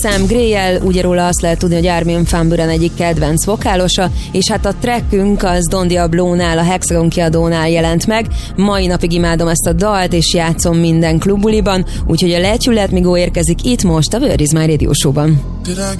Sam Gray-jel, ugye róla azt lehet tudni, hogy Armin van Buuren egyik kedvenc vokálosa, és hát a trackünk az Don Diablónál, a Hexagon kiadónál jelent meg. Mai napig imádom ezt a dalt, és játszom minden klubbuliban, úgyhogy a Let You Let Me Go érkezik itt most a Where Is My Radio Show-ban. Did I